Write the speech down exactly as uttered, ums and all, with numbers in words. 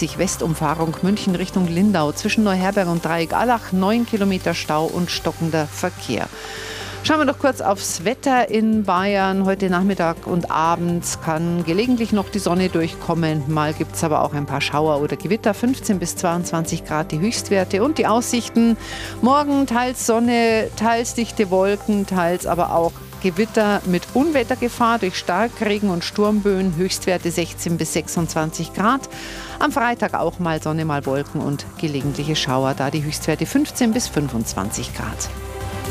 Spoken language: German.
siebzig Westumfahrung München Richtung Lindau zwischen Neuherberg und Dreieck-Allach, neun Kilometer Stau und stockender Verkehr. Schauen wir noch kurz aufs Wetter in Bayern. Heute Nachmittag und abends kann gelegentlich noch die Sonne durchkommen. Mal gibt es aber auch ein paar Schauer oder Gewitter. fünfzehn bis zweiundzwanzig Grad die Höchstwerte. Und die Aussichten: Morgen teils Sonne, teils dichte Wolken, teils aber auch Gewitter mit Unwettergefahr durch Starkregen und Sturmböen. Höchstwerte sechzehn bis sechsundzwanzig Grad. Am Freitag auch mal Sonne, mal Wolken und gelegentliche Schauer. Da die Höchstwerte fünfzehn bis fünfundzwanzig Grad.